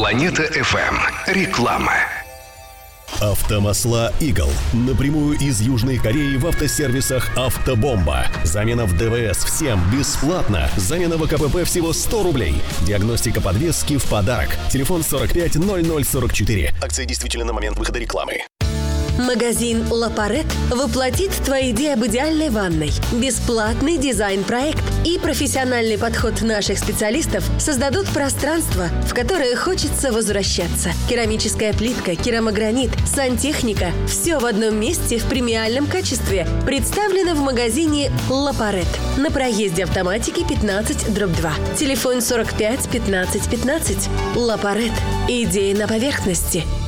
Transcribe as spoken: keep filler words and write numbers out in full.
Планета эф эм. Реклама. Автомасла «Игл» напрямую из Южной Кореи в автосервисах «Автобомба». Замена в ДВС всем бесплатно. Замена в АКПП всего сто рублей. Диагностика подвески в подарок. Телефон сорок пять ноль ноль сорок четыре. Акция действительно на момент выхода рекламы. Магазин «Лапарет» воплотит твои идеи об идеальной ванной. Бесплатный дизайн-проект и профессиональный подход наших специалистов создадут пространство, в которое хочется возвращаться. Керамическая плитка, керамогранит, сантехника – все в одном месте в премиальном качестве. Представлено в магазине «Лапарет» на проезде автоматики пятнадцать дробь два. Телефон сорок пять пятнадцать пятнадцать. «Лапарет» – идеи на поверхности.